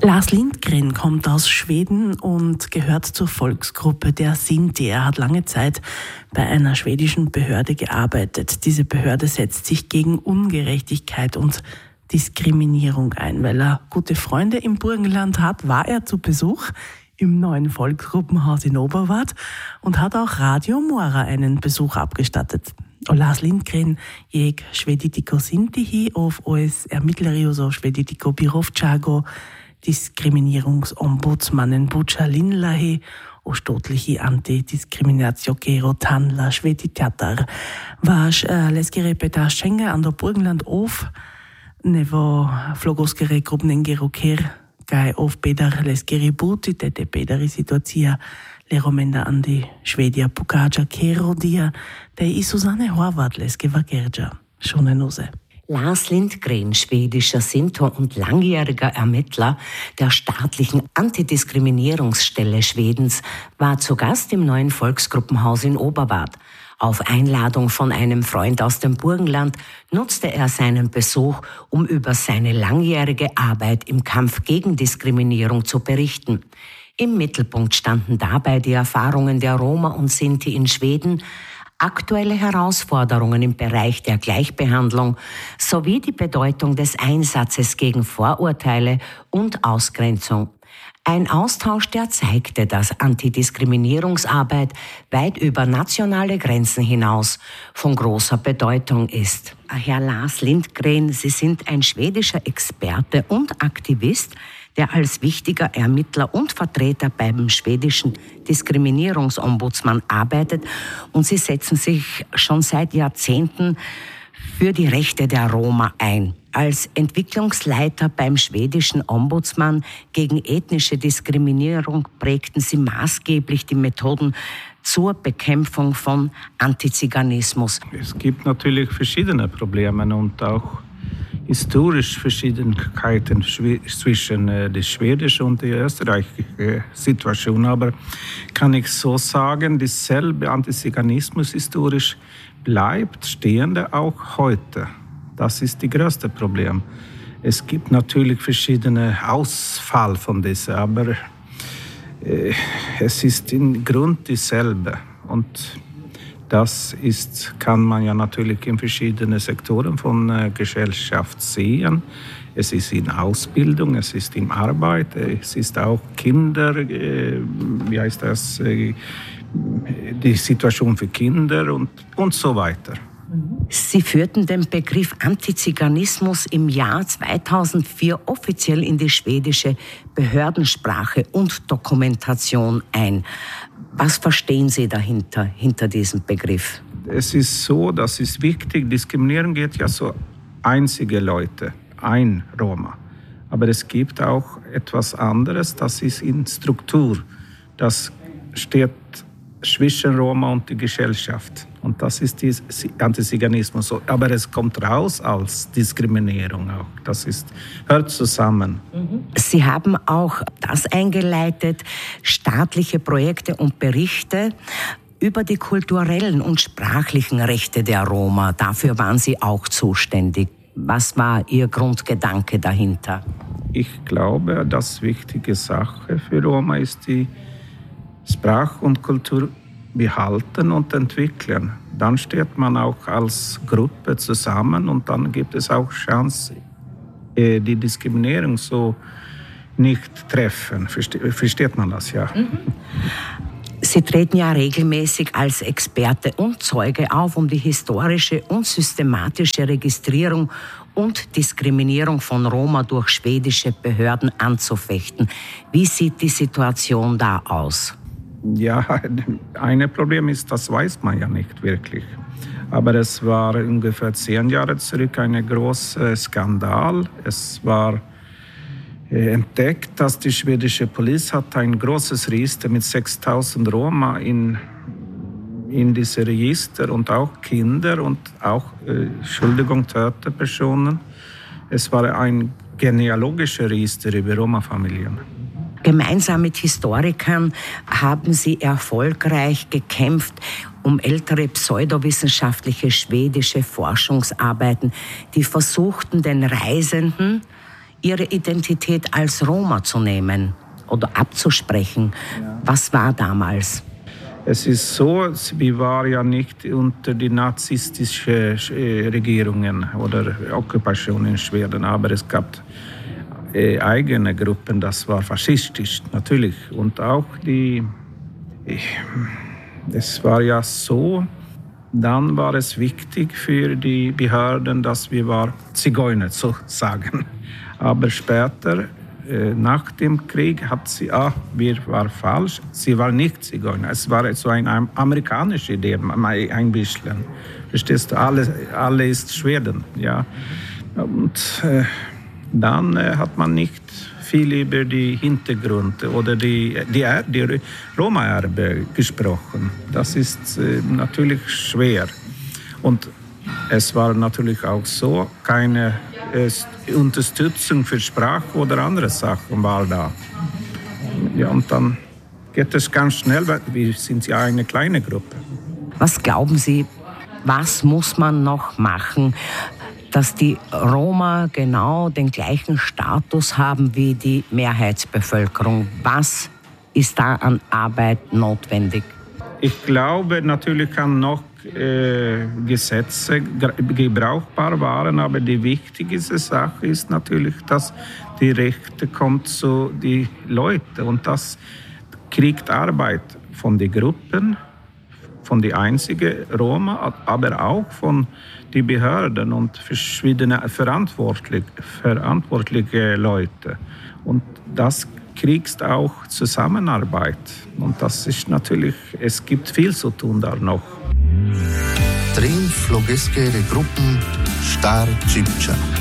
Lars Lindgren kommt aus Schweden und gehört zur Volksgruppe der Sinti. Er hat lange Zeit bei einer schwedischen Behörde gearbeitet. Diese Behörde setzt sich gegen Ungerechtigkeit und Diskriminierung ein. Weil er gute Freunde im Burgenland hat, war er zu Besuch im neuen Volksgruppenhaus in Oberwart und hat auch Radio Mora einen Besuch abgestattet. Lars Lindgren jeg šveditiko sintihi of OS ermittleriuso šveditiko birovčago diskrimineringsombudsmannen Buča Linlahi o štotlihi antidiskriminaciokero tanla šveditjatar. Vaš leskere petaščenga ando Burgenland of nevo flogoskere grupnengero ker kai of pedar leskere buti tete pedari situacija leromenda andi Švedia pukaja kero dia te i Susanne Horvath leskeva kerja schonenose. Lars Lindgren, schwedischer Sintor und langjähriger Ermittler der staatlichen Antidiskriminierungsstelle Schwedens, war zu Gast im neuen Volksgruppenhaus in Oberwart. Auf Einladung von einem Freund aus dem Burgenland nutzte er seinen Besuch, um über seine langjährige Arbeit im Kampf gegen Diskriminierung zu berichten. Im Mittelpunkt standen dabei die Erfahrungen der Roma und Sinti in Schweden, aktuelle Herausforderungen im Bereich der Gleichbehandlung sowie die Bedeutung des Einsatzes gegen Vorurteile und Ausgrenzung. Ein Austausch, der zeigte, dass Antidiskriminierungsarbeit weit über nationale Grenzen hinaus von großer Bedeutung ist. Herr Lars Lindgren, Sie sind ein schwedischer Experte und Aktivist, der als wichtiger Ermittler und Vertreter beim schwedischen Diskriminierungsombudsmann arbeitet, und Sie setzen sich schon seit Jahrzehnten für die Rechte der Roma ein. Als Entwicklungsleiter beim schwedischen Ombudsmann gegen ethnische Diskriminierung prägten Sie maßgeblich die Methoden zur Bekämpfung von Antiziganismus. Es gibt natürlich verschiedene Probleme und auch historisch Verschiedenheiten zwischen der schwedischen und der österreichischen Situation. Aber kann ich so sagen, dieselbe Antiziganismus historisch bleibt stehende auch heute. Das ist das größte Problem. Es gibt natürlich verschiedene Ausfall von dieser, aber es ist im Grund dieselbe. Und das kann man ja natürlich in verschiedenen Sektoren von Gesellschaft sehen. Es ist in Ausbildung, es ist in Arbeit, es ist auch Kinder, die Situation für Kinder und so weiter. Sie führten den Begriff Antiziganismus im Jahr 2004 offiziell in die schwedische Behördensprache und Dokumentation ein. Was verstehen Sie dahinter, hinter diesem Begriff? Es ist so, das ist wichtig, Diskriminierung geht ja so einzige Leute, ein Roma. Aber es gibt auch etwas anderes, das ist in Struktur. Das steht zwischen Roma und die Gesellschaft. Und das ist die Antiziganismus. Aber es kommt raus als Diskriminierung auch. Das hört zusammen. Sie haben auch das eingeleitet, staatliche Projekte und Berichte über die kulturellen und sprachlichen Rechte der Roma. Dafür waren Sie auch zuständig. Was war Ihr Grundgedanke dahinter? Ich glaube, dass wichtige Sache für Roma ist die Sprach und Kultur behalten und entwickeln. Dann steht man auch als Gruppe zusammen und dann gibt es auch Chance, die Diskriminierung so nicht treffen. Versteht man das, ja? Sie treten ja regelmäßig als Experte und Zeuge auf, um die historische und systematische Registrierung und Diskriminierung von Roma durch schwedische Behörden anzufechten. Wie sieht die Situation da aus? Ja, ein Problem ist, das weiß man ja nicht wirklich. Aber es war ungefähr 10 Jahre zurück ein großer Skandal. Es war entdeckt, dass die schwedische Polizei hat ein großes Register mit 6.000 Roma in diese Register und auch Kinder und auch, tötete Personen. Es war ein genealogisches Register über Roma-Familien. Gemeinsam mit Historikern haben Sie erfolgreich gekämpft um ältere pseudowissenschaftliche schwedische Forschungsarbeiten, die versuchten, den Reisenden ihre Identität als Roma zu nehmen oder abzusprechen. Ja. Was war damals? Es ist so, wir waren ja nicht unter die nazistischen Regierungen oder Okkupation in Schweden, aber es gab eigene Gruppen, das war faschistisch natürlich. Und auch es war ja so, dann war es wichtig für die Behörden, dass wir waren Zigeuner sozusagen. Aber später, nach dem Krieg, hat sie, wir waren falsch, sie war nicht Zigeuner. Es war so eine amerikanische Idee, ein bisschen. Verstehst du, alle ist Schweden, ja. Und dann hat man nicht viel über die Hintergründe oder die Roma-Erbe gesprochen. Das ist natürlich schwer. Und es war natürlich auch so, keine Unterstützung für Sprache oder andere Sachen war da. Ja, und dann geht es ganz schnell, weil wir sind ja eine kleine Gruppe. Was glauben Sie, was muss man noch machen, dass die Roma genau den gleichen Status haben wie die Mehrheitsbevölkerung? Was ist da an Arbeit notwendig? Ich glaube, natürlich kann noch Gesetze gebrauchbar waren, aber die wichtigste Sache ist natürlich, dass die Rechte kommt zu den Leuten und das kriegt Arbeit von den Gruppen, von den einzigen Roma, aber auch von den Behörden und verschiedene verantwortliche Leute. Und das kriegst auch Zusammenarbeit. Und das ist natürlich, es gibt viel zu tun da noch. Trin flogeskere Gruppen Star Cipcia.